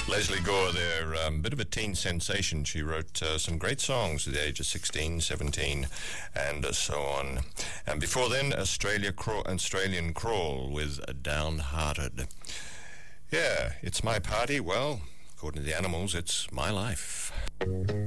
Lesley Gore there, bit of a teen sensation. She wrote some great songs at the age of 16, 17, and so on. And before then, Australian Crawl with Downhearted. Yeah, it's my party. Well, according to the Animals, it's my life.